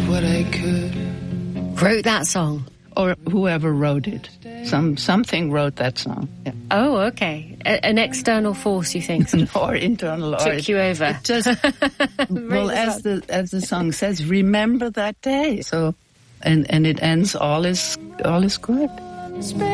what I could. Wrote that song? Or whoever wrote it. Something wrote that song. Yeah. Oh, okay. An external force, you think? Or internal. Took you over. It just, well, as the song says, remember that day. So, and it ends, all is good.